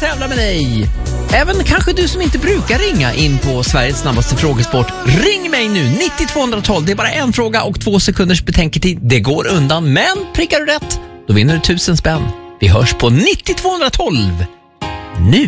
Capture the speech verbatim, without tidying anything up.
tävla med dig. Även kanske du som inte brukar ringa in på Sveriges snabbaste frågesport. Ring mig nu, nittio tvåhundratolv. Det är bara en fråga och två sekunders betänketid. Det går undan, men prickar du rätt, då vinner du tusen spänn. Vi hörs på nittio tvåhundratolv nu.